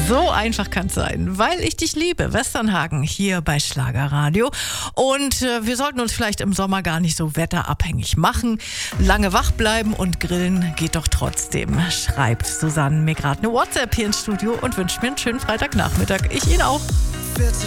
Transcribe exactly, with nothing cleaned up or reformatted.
So einfach kann es sein, weil ich dich liebe. Westernhagen hier bei Schlagerradio. Und äh, wir sollten uns vielleicht im Sommer gar nicht so wetterabhängig machen. Lange wach bleiben und grillen geht doch trotzdem. Schreibt Susanne mir gerade eine WhatsApp hier ins Studio und wünscht mir einen schönen Freitagnachmittag. Ich Ihnen auch.